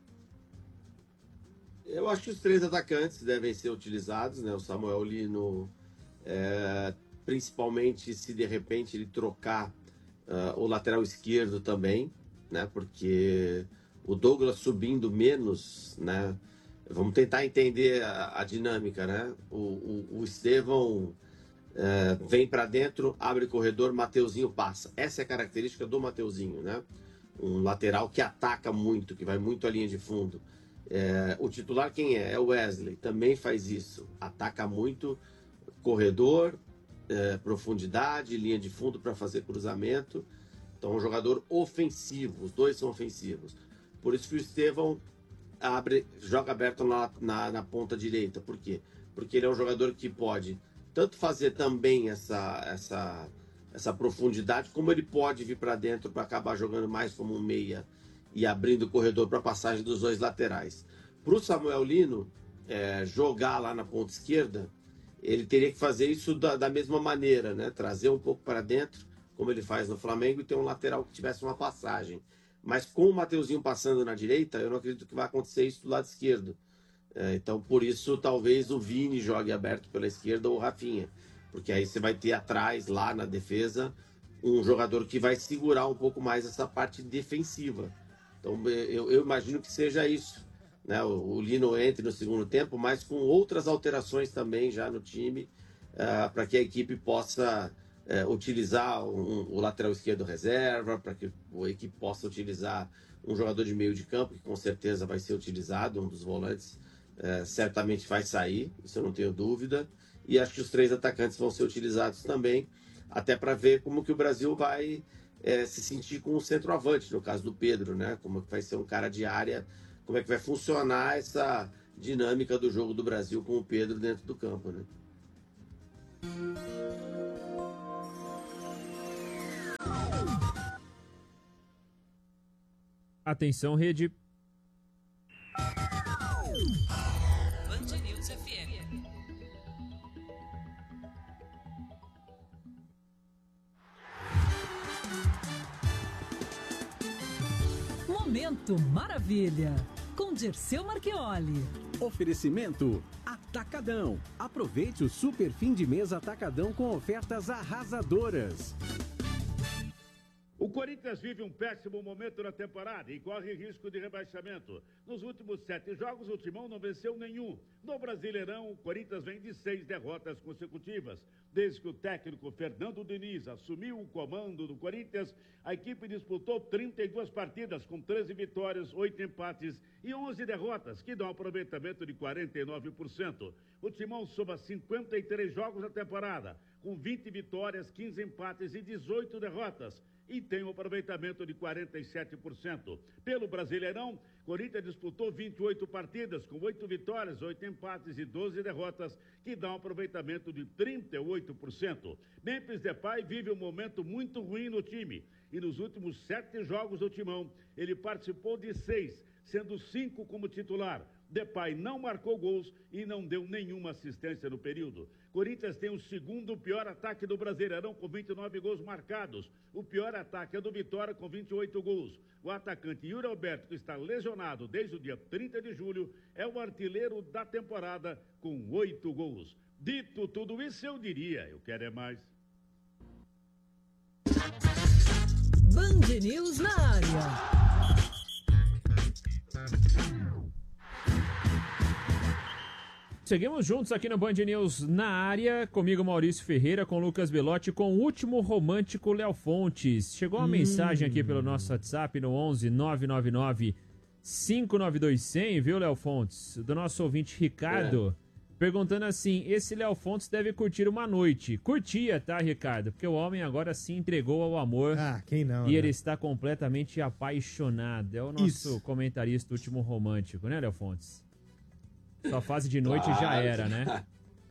Eu acho que os três atacantes devem ser utilizados, né? O Samuel Lino, é, principalmente se de repente ele trocar uh, o lateral esquerdo também, né? Porque o Douglas subindo menos, né? Vamos tentar entender a, a dinâmica, né? O, o, o Estevão é, vem para dentro, abre corredor, Mateuzinho passa. Essa é a característica do Mateuzinho, né? Um lateral que ataca muito, que vai muito à linha de fundo. É, o titular quem é? É o Wesley, também faz isso, ataca muito corredor, é, profundidade, linha de fundo para fazer cruzamento. Então é um jogador ofensivo, os dois são ofensivos. Por isso que o Estevão abre, joga aberto na, na, na ponta direita. Por quê? Porque ele é um jogador que pode tanto fazer também essa, essa, essa profundidade, como ele pode vir para dentro para acabar jogando mais como um meia e abrindo o corredor para a passagem dos dois laterais. Para o Samuel Lino é, jogar lá na ponta esquerda, ele teria que fazer isso da, da mesma maneira, né? Trazer um pouco para dentro, como ele faz no Flamengo, e ter um lateral que tivesse uma passagem. Mas com o Mateuzinho passando na direita, eu não acredito que vai acontecer isso do lado esquerdo. É, então, por isso, talvez o Vini jogue aberto pela esquerda ou o Rafinha. Porque aí você vai ter atrás, lá na defesa, um jogador que vai segurar um pouco mais essa parte defensiva. Então, eu, eu imagino que seja isso, né? O, o Lino entre no segundo tempo, mas com outras alterações também já no time, uh, para que a equipe possa uh, utilizar um, o lateral esquerdo reserva, para que a equipe possa utilizar um jogador de meio de campo, que com certeza vai ser utilizado, um dos volantes uh, certamente vai sair, isso eu não tenho dúvida, e acho que os três atacantes vão ser utilizados também, até para ver como que o Brasil vai é, se sentir com o centroavante, no caso do Pedro, né? Como que vai ser um cara de área, como é que vai funcionar essa dinâmica do jogo do Brasil com o Pedro dentro do campo, né? Atenção, rede. Band News F M. Momento Maravilha, com Dirceu Marchioli. Oferecimento Atacadão. Aproveite o super fim de mês Atacadão com ofertas arrasadoras. O Corinthians vive um péssimo momento na temporada e corre risco de rebaixamento. Nos últimos sete jogos, o Timão não venceu nenhum. No Brasileirão, o Corinthians vem de seis derrotas consecutivas. Desde que o técnico Fernando Diniz assumiu o comando do Corinthians, a equipe disputou trinta e duas partidas, com treze vitórias, oito empates e onze derrotas, que dão um aproveitamento de quarenta e nove por cento. O Timão soma cinquenta e três jogos na temporada, com vinte vitórias, quinze empates e dezoito derrotas, e tem um aproveitamento de quarenta e sete por cento. Pelo Brasileirão, Corinthians disputou vinte e oito partidas, com oito vitórias, oito empates e doze derrotas, que dá um aproveitamento de trinta e oito por cento. Memphis Depay vive um momento muito ruim no time, e nos últimos sete jogos do Timão, ele participou de seis, sendo cinco como titular. Depay não marcou gols e não deu nenhuma assistência no período. Corinthians tem o segundo pior ataque do Brasileirão, com vinte e nove gols marcados. O pior ataque é do Vitória, com vinte e oito gols. O atacante Yuri Alberto, que está lesionado desde o dia trinta de julho, é o artilheiro da temporada, com oito gols. Dito tudo isso, eu diria, eu quero é mais. Band News na área. Seguimos juntos aqui no Band News na área, comigo Maurício Ferreira, com Lucas Belotti, com o último romântico Léo Fontes. Chegou uma hum. mensagem aqui pelo nosso WhatsApp no onze nove nove nove cinco nove dois zero zero, viu, Léo Fontes? Do nosso ouvinte Ricardo, é. perguntando assim, esse Léo Fontes deve curtir uma noite. Curtia, tá, Ricardo? Porque o homem agora se entregou ao amor. Ah, quem não, E né? ele está completamente apaixonado. É o nosso Isso. comentarista último romântico, né, Léo Fontes? Sua fase de noite claro. já era, né?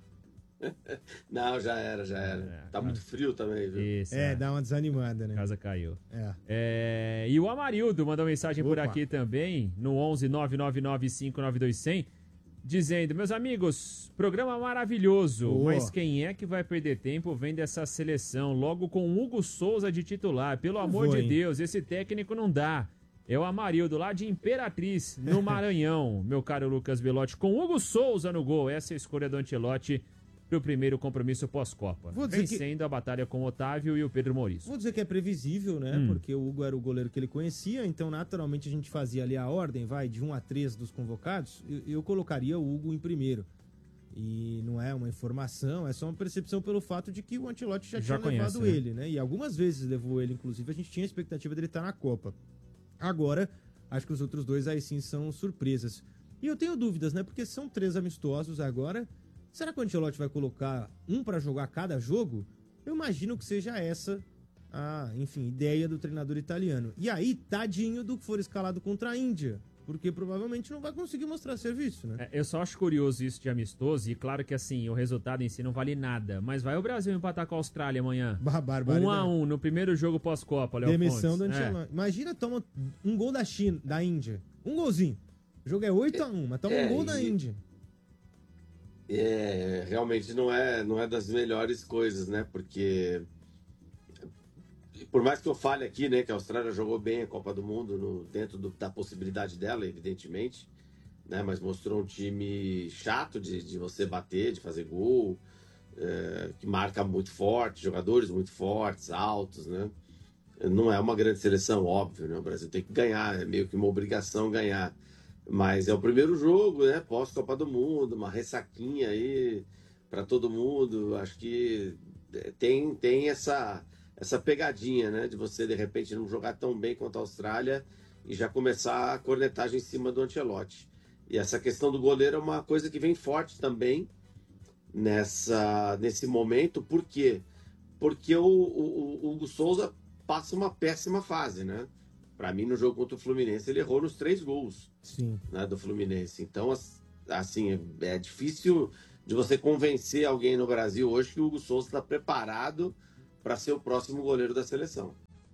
Não, já era, já era. É, tá muito frio também, viu? Isso, é, é, dá uma desanimada, né? A casa caiu. É. É, e o Amarildo mandou mensagem Opa. por aqui também, no onze nove nove nove cinco nove dois zero zero, dizendo, meus amigos, programa maravilhoso, oh. mas quem é que vai perder tempo vendo essa seleção, logo com o Hugo Souza de titular? Pelo amor Vou, de hein? Deus, esse técnico não dá. É o Amarildo, lá de Imperatriz, no Maranhão, meu caro Lucas Belotti, com Hugo Souza no gol. Essa é a escolha do Ancelotti para o primeiro compromisso pós-Copa. Vencendo que... a batalha com o Otávio e o Pedro Maurício. Vou dizer que é previsível, né? Hum. Porque o Hugo era o goleiro que ele conhecia, então naturalmente a gente fazia ali a ordem, vai, de um a três dos convocados, eu, eu colocaria o Hugo em primeiro. E não é uma informação, é só uma percepção pelo fato de que o Ancelotti já, já tinha conhece, levado né? ele, né? E algumas vezes levou ele, inclusive, a gente tinha a expectativa dele estar na Copa. Agora, acho que os outros dois aí sim são surpresas. E eu tenho dúvidas, né? Porque são três amistosos agora. Será que o Ancelotti vai colocar um para jogar cada jogo? Eu imagino que seja essa a, enfim, ideia do treinador italiano. E aí, tadinho do que for escalado contra a Índia. Porque provavelmente não vai conseguir mostrar serviço, né? É, eu só acho curioso isso de amistoso. E claro que assim, o resultado em si não vale nada. Mas vai o Brasil empatar com a Austrália amanhã. Barbaridade. Um a um no primeiro jogo pós-Copa, Léo Demissão Fontes. do Ancelotti. É. Imagina, toma um gol da China, da Índia. Um golzinho. O jogo é oito a um, mas toma é, um gol e... da Índia. É, realmente não é, não é das melhores coisas, né? Porque... Por mais que eu fale aqui, né, que a Austrália jogou bem a Copa do Mundo no, dentro do, da possibilidade dela, evidentemente, né, mas mostrou um time chato de, de você bater, de fazer gol, é, que marca muito forte, jogadores muito fortes, altos, né? Não é uma grande seleção, óbvio, né? O Brasil tem que ganhar, é meio que uma obrigação ganhar. Mas é o primeiro jogo, né, pós-Copa do Mundo, uma ressaquinha aí. para todo mundo. Acho que tem, tem essa, essa pegadinha, né? De você, de repente, não jogar tão bem quanto a Austrália e já começar a cornetagem em cima do Ancelotti. E essa questão do goleiro é uma coisa que vem forte também nessa, nesse momento. Por quê? Porque o, o, o Hugo Souza passa uma péssima fase, né? Para mim, no jogo contra o Fluminense, ele errou nos três gols. Sim. Né, do Fluminense. Então, assim, é, é difícil de você convencer alguém no Brasil hoje que o Hugo Souza está preparado para ser o próximo goleiro da seleção.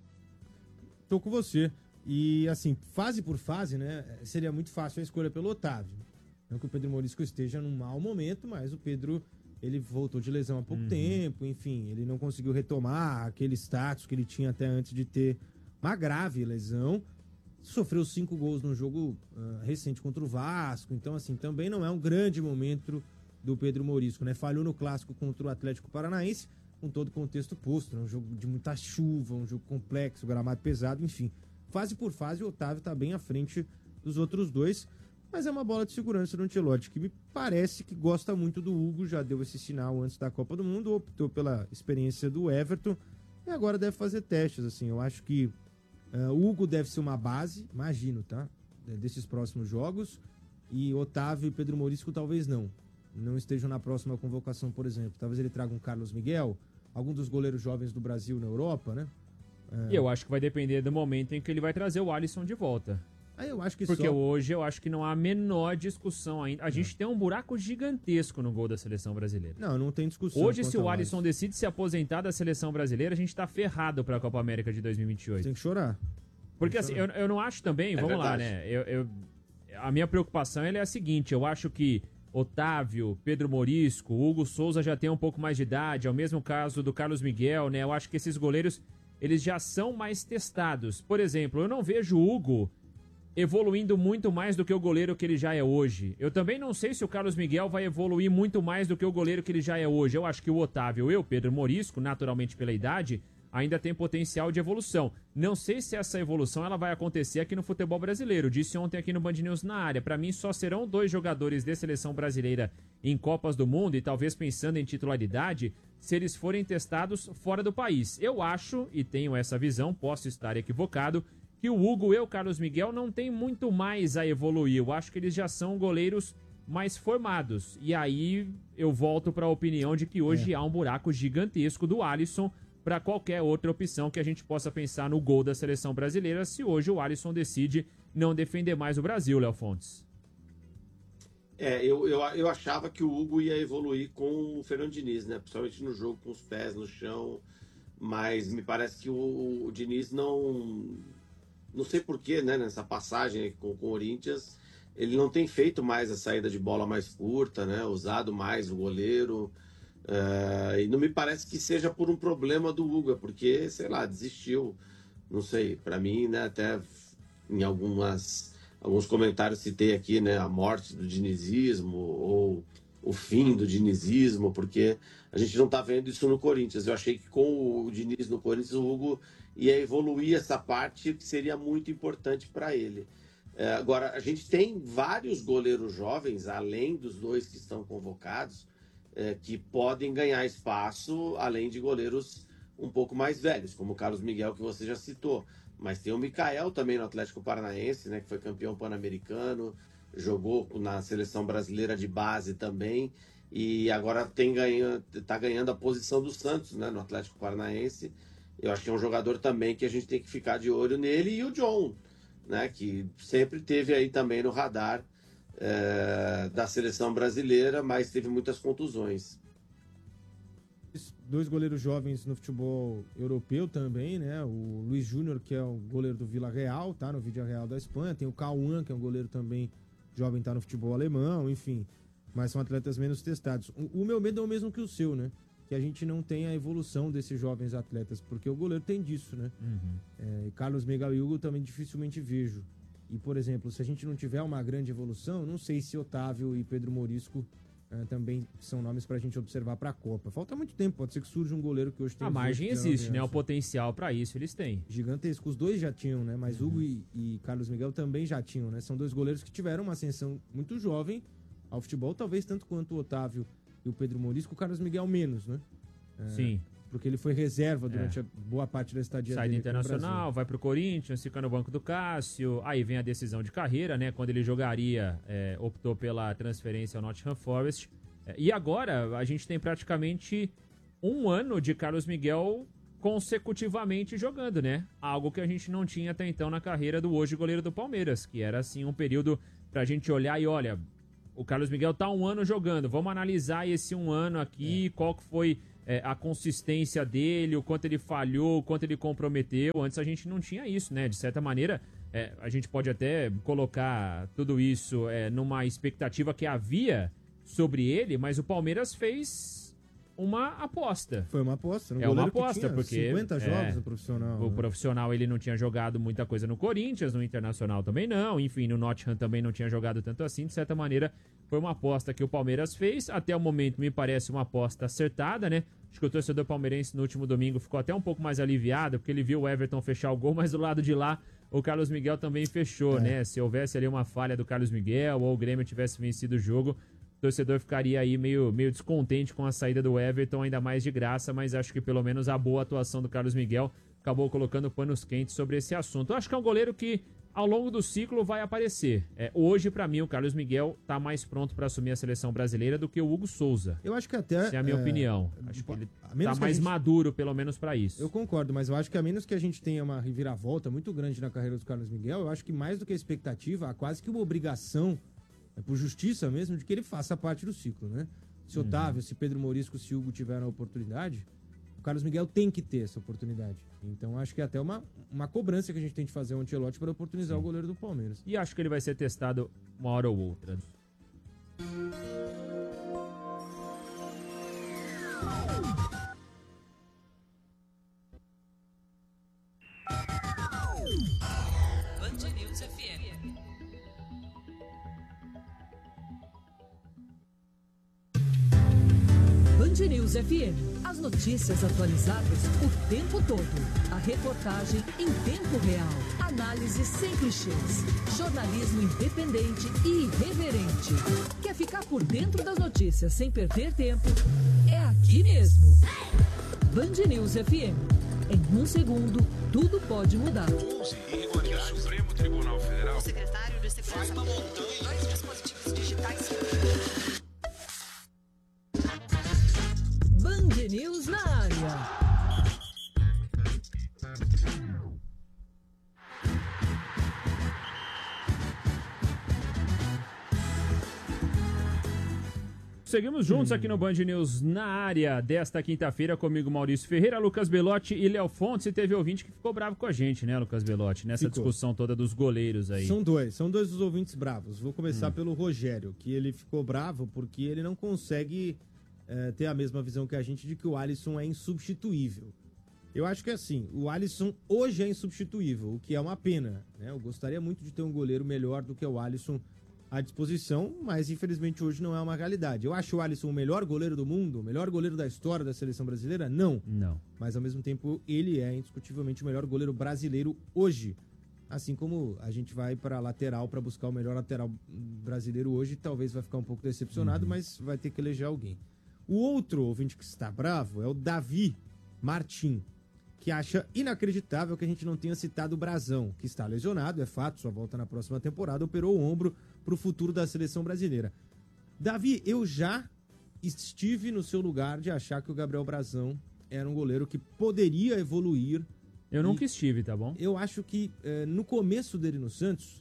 Tô com você. E, assim, fase por fase, né, seria muito fácil a escolha pelo Otávio. Não que o Pedro Morisco esteja num mau momento, mas o Pedro, ele voltou de lesão há pouco uhum. tempo, enfim, ele não conseguiu retomar aquele status que ele tinha até antes de ter uma grave lesão. Sofreu cinco gols no jogo uh, recente contra o Vasco, então, assim, também não é um grande momento do Pedro Morisco, né? Falhou no clássico contra o Atlético Paranaense, com todo o contexto posto, né? Um jogo de muita chuva, um jogo complexo, gramado pesado, enfim. Fase por fase, o Otávio tá bem à frente dos outros dois, mas é uma bola de segurança do Ancelotti, que me parece que gosta muito do Hugo, já deu esse sinal antes da Copa do Mundo, optou pela experiência do Everton, e agora deve fazer testes, assim, eu acho que Uh, Hugo deve ser uma base, imagino, tá? Desses próximos jogos. E Otávio e Pedro Morisco talvez não. Não estejam na próxima convocação, por exemplo. Talvez ele traga um Carlos Miguel, algum dos goleiros jovens do Brasil na Europa, né? Uh... E eu acho que vai depender do momento em que ele vai trazer o Alisson de volta. Ah, eu acho que Porque só... hoje eu acho que não há a menor discussão ainda. A não. gente tem um buraco gigantesco no gol da seleção brasileira. Não, não tem discussão. Hoje, se o Alisson decide se aposentar da seleção brasileira, a gente tá ferrado pra Copa América de dois mil e vinte e oito. Tem que chorar. Porque assim, eu, eu não acho também, é vamos verdade. lá, né? Eu, eu, a minha preocupação ela é a seguinte, eu acho que Otávio, Pedro Morisco, Hugo Souza já tem um pouco mais de idade, é o mesmo caso do Carlos Miguel, né? Eu acho que esses goleiros, eles já são mais testados. Por exemplo, eu não vejo o Hugo evoluindo muito mais do que o goleiro que ele já é hoje. Eu também não sei se o Carlos Miguel vai evoluir muito mais do que o goleiro que ele já é hoje. Eu acho que o Otávio e o Pedro Morisco, naturalmente pela idade, ainda tem potencial de evolução. Não sei se essa evolução ela vai acontecer aqui no futebol brasileiro. Disse ontem aqui no Band News na área. Para mim, só serão dois jogadores de seleção brasileira em Copas do Mundo e talvez pensando em titularidade, se eles forem testados fora do país. Eu acho, e tenho essa visão, posso estar equivocado, que o Hugo e o Carlos Miguel não tem muito mais a evoluir. Eu acho que eles já são goleiros mais formados. E aí eu volto para a opinião de que hoje é. há um buraco gigantesco do Alisson para qualquer outra opção que a gente possa pensar no gol da seleção brasileira, se hoje o Alisson decide não defender mais o Brasil, Léo Fontes. É, eu, eu, eu achava que o Hugo ia evoluir com o Fernando Diniz, né? Principalmente no jogo com os pés no chão, mas me parece que o, o Diniz não... Não sei porquê, né, nessa passagem com o Corinthians, ele não tem feito mais a saída de bola mais curta, né? Usado mais o goleiro. Uh, e não me parece que seja por um problema do Hugo, é porque, sei lá, desistiu. Não sei, para mim, né, até em algumas, alguns comentários citei aqui, né, a morte do dinizismo ou o fim do dinizismo, porque a gente não tá vendo isso no Corinthians. Eu achei que com o Diniz no Corinthians, o Hugo ia evoluir essa parte que seria muito importante para ele. É, agora, a gente tem vários goleiros jovens, além dos dois que estão convocados, é, que podem ganhar espaço, além de goleiros um pouco mais velhos, como o Carlos Miguel, que você já citou. Mas tem o Mikael também no Atlético Paranaense, né, que foi campeão pan-americano, jogou na seleção brasileira de base também, e agora tem ganha, tá ganhando a posição do Santos, né, no Atlético Paranaense. Eu acho que é um jogador também que a gente tem que ficar de olho nele, e o John, né, que sempre teve aí também no radar é, da seleção brasileira, mas teve muitas contusões. Dois goleiros jovens no futebol europeu também, né? O Luiz Júnior, que é o goleiro do Vila Real, tá no Villarreal da Espanha. Tem o Cauã, que é um goleiro também jovem, tá no futebol alemão, enfim. Mas são atletas menos testados. O, o meu medo é o mesmo que o seu, né? Que a gente não tenha a evolução desses jovens atletas, porque o goleiro tem disso, né? Uhum. É, e Carlos Miguel e Hugo também dificilmente vejo. E, por exemplo, se a gente não tiver uma grande evolução, não sei se Otávio e Pedro Morisco é, também são nomes pra gente observar pra Copa. Falta muito tempo, pode ser que surja um goleiro que hoje tem... A margem existe, né? O potencial pra isso eles têm. Gigantesco. Os dois já tinham, né? Mas uhum. Hugo e, e Carlos Miguel também já tinham, né? São dois goleiros que tiveram uma ascensão muito jovem ao futebol, talvez tanto quanto o Otávio e o Pedro Morisco, o Carlos Miguel menos, né? É, Sim. Porque ele foi reserva durante É. a boa parte da estadia Sai do dele aqui no Internacional, Brasil. vai pro Corinthians, fica no banco do Cássio. Aí vem a decisão de carreira, né? Quando ele jogaria, é, optou pela transferência ao Nottingham Forest. É, e agora a gente tem praticamente um ano de Carlos Miguel consecutivamente jogando, né? Algo que a gente não tinha até então na carreira do hoje goleiro do Palmeiras, que era assim um período pra gente olhar e olha, o Carlos Miguel tá um ano jogando, vamos analisar esse um ano aqui, é. qual que foi é, a consistência dele, o quanto ele falhou, o quanto ele comprometeu. Antes a gente não tinha isso, né? De certa maneira, é, a gente pode até colocar tudo isso é, numa expectativa que havia sobre ele, mas o Palmeiras fez uma aposta. Foi uma aposta. Um é uma goleiro que aposta, tinha porque cinquenta é, jogos no profissional. O né? profissional ele não tinha jogado muita coisa no Corinthians, no Internacional também não, enfim, no Nottingham também não tinha jogado tanto assim. De certa maneira, foi uma aposta que o Palmeiras fez. Até o momento me parece uma aposta acertada, né? Acho que o torcedor palmeirense no último domingo ficou até um pouco mais aliviado, porque ele viu o Everton fechar o gol, mas do lado de lá o Carlos Miguel também fechou, é. né? Se houvesse ali uma falha do Carlos Miguel ou o Grêmio tivesse vencido o jogo, o torcedor ficaria aí meio, meio descontente com a saída do Everton, ainda mais de graça, mas acho que pelo menos a boa atuação do Carlos Miguel acabou colocando panos quentes sobre esse assunto. Eu acho que é um goleiro que ao longo do ciclo vai aparecer. É, hoje, pra mim, o Carlos Miguel tá mais pronto pra assumir a seleção brasileira do que o Hugo Souza. Eu acho que até... Essa é a minha é, opinião. Acho que ele a tá menos que mais a gente- maduro, pelo menos, pra isso. Eu concordo, mas eu acho que a menos que a gente tenha uma reviravolta muito grande na carreira do Carlos Miguel, eu acho que mais do que a expectativa, há quase que uma obrigação, é por justiça mesmo, de que ele faça parte do ciclo, né? Se Otávio, se Pedro Morisco, se Hugo tiveram a oportunidade, o Carlos Miguel tem que ter essa oportunidade. Então acho que é até uma, uma cobrança que a gente tem de fazer o Ancelotti para oportunizar o goleiro do Palmeiras. E acho que ele vai ser testado uma hora ou outra. Band News F M. Band News F M. As notícias atualizadas o tempo todo. A reportagem em tempo real. Análise sem clichês. Jornalismo independente e irreverente. Quer ficar por dentro das notícias sem perder tempo? É aqui mesmo. Band News F M. Em um segundo, tudo pode mudar. Supremo Tribunal Federal. O secretário de Segurança montou dois dispositivos digitais. Band News na área. Seguimos juntos aqui no Band News na área desta quinta-feira, comigo Maurício Ferreira, Lucas Belotti e Léo Fontes. E teve ouvinte que ficou bravo com a gente, né, Lucas Belotti, nessa Ficou. discussão toda dos goleiros aí. São dois, são dois dos ouvintes bravos. Vou começar hum. pelo Rogério, que ele ficou bravo porque ele não consegue é, ter a mesma visão que a gente de que o Alisson é insubstituível. Eu acho que assim, o Alisson hoje é insubstituível, o que é uma pena, né? Eu gostaria muito de ter um goleiro melhor do que o Alisson à disposição, mas infelizmente hoje não é uma realidade. Eu acho o Alisson o melhor goleiro do mundo, o melhor goleiro da história da seleção brasileira? Não. Não. Mas ao mesmo tempo ele é indiscutivelmente o melhor goleiro brasileiro hoje. Assim como a gente vai para lateral para buscar o melhor lateral brasileiro hoje, talvez vai ficar um pouco decepcionado, uhum. mas vai ter que eleger alguém. O outro ouvinte que está bravo é o Davi Martim, que acha inacreditável que a gente não tenha citado o Brazão, que está lesionado, é fato, só volta na próxima temporada, operou o ombro para o futuro da seleção brasileira. Davi, eu já estive no seu lugar de achar que o Gabriel Brazão era um goleiro que poderia evoluir. Eu nunca estive, tá bom? Eu acho que eh, no começo dele no Santos,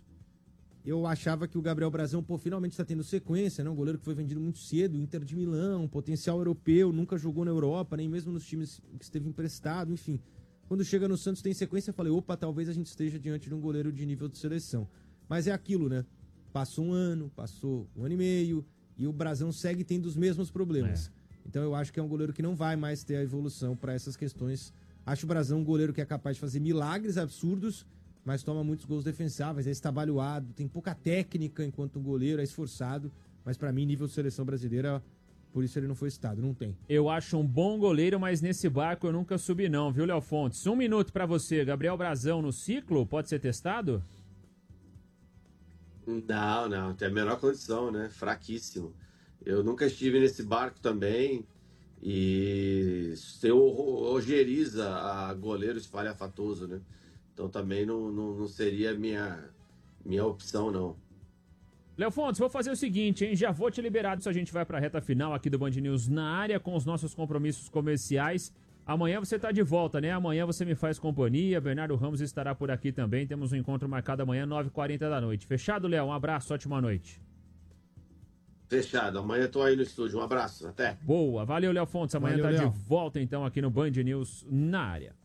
eu achava que o Gabriel Brazão, pô, finalmente está tendo sequência, né? Um goleiro que foi vendido muito cedo, Inter de Milão, potencial europeu, nunca jogou na Europa, nem mesmo nos times que esteve emprestado, enfim. Quando chega no Santos tem sequência, eu falei, opa, talvez a gente esteja diante de um goleiro de nível de seleção. Mas é aquilo, né? Passou um ano, passou um ano e meio, e o Brazão segue tendo os mesmos problemas. É. Então eu acho que é um goleiro que não vai mais ter a evolução para essas questões. Acho o Brazão um goleiro que é capaz de fazer milagres absurdos, mas toma muitos gols defensáveis, é estabalhoado, tem pouca técnica enquanto um goleiro, é esforçado, mas pra mim, nível de seleção brasileira, por isso ele não foi citado, não tem. Eu acho um bom goleiro, mas nesse barco eu nunca subi não, viu, Léo Fontes? Um minuto pra você, Gabriel Brazão no ciclo, pode ser testado? Não, não, tem a menor condição, né? Fraquíssimo. Eu nunca estive nesse barco também. E você ojeriza a goleiro espalhafatoso, né? Então também não, não, não seria minha, minha opção, não. Léo Fontes, vou fazer o seguinte, hein? Já vou te liberar se a gente vai pra reta final aqui do Band News na área com os nossos compromissos comerciais. Amanhã você tá de volta, né? Amanhã você me faz companhia. Bernardo Ramos estará por aqui também. Temos um encontro marcado amanhã, nove e quarenta da noite. Fechado, Léo? Um abraço, ótima noite. Fechado. Amanhã eu tô aí no estúdio. Um abraço. Até. Boa. Valeu, Léo Fontes. Amanhã Valeu, tá Léo. de volta, então, aqui no Band News na área.